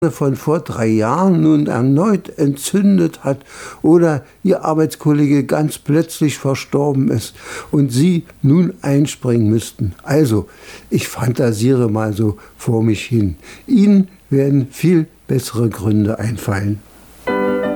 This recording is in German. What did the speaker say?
von vor 3 Jahren nun erneut entzündet hat oder Ihr Arbeitskollege ganz plötzlich verstorben ist und Sie nun einspringen müssten. Also, ich fantasiere mal so vor mich hin. Ihnen werden viel bessere Gründe einfallen.